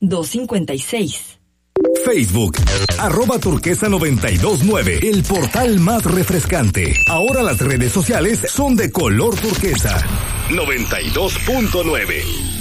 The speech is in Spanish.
256. Facebook, @turquesa929, el portal más refrescante. Ahora las redes sociales son de color turquesa. 92.9.